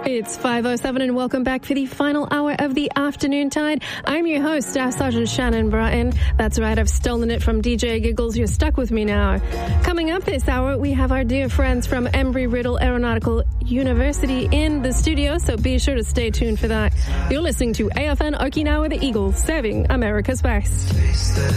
It's 5:07 and welcome back for the final hour of the Afternoon Tide. I'm your host, Staff Sergeant Shannon Bratton. That's right, I've stolen it from DJ Giggles. You're stuck with me now. Coming up this hour, we have our dear friends from Embry-Riddle Aeronautical University in the studio, so be sure to stay tuned for that. You're listening to AFN Okinawa the Eagles, serving America's best.